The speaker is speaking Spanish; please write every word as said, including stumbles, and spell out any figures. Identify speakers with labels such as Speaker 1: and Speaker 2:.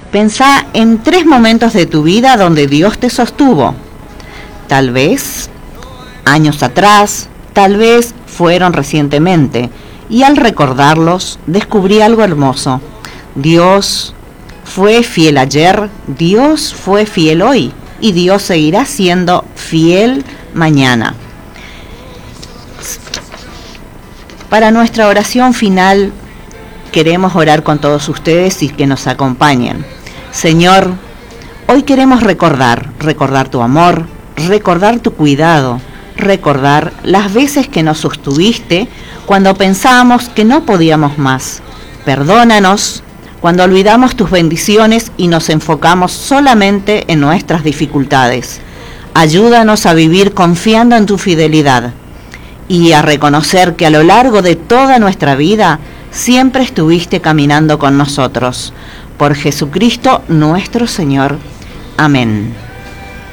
Speaker 1: Pensá en tres momentos de tu vida donde Dios te sostuvo. Tal vez años atrás, tal vez fueron recientemente, y al recordarlos descubrí algo hermoso. Dios fue fiel ayer, Dios fue fiel hoy, y Dios seguirá siendo fiel mañana. Para nuestra oración final, queremos orar con todos ustedes y que nos acompañen. Señor, hoy queremos recordar, recordar tu amor, recordar tu cuidado, recordar las veces que nos sostuviste cuando pensábamos que no podíamos más. Perdónanos cuando olvidamos tus bendiciones y nos enfocamos solamente en nuestras dificultades. Ayúdanos a vivir confiando en tu fidelidad y a reconocer que a lo largo de toda nuestra vida siempre estuviste caminando con nosotros. Por Jesucristo nuestro Señor. Amén.